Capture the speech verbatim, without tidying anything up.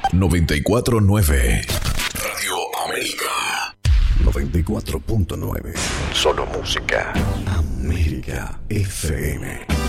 noventa y cuatro punto nueve. Radio América. noventa y cuatro punto nueve. Solo música. América F M.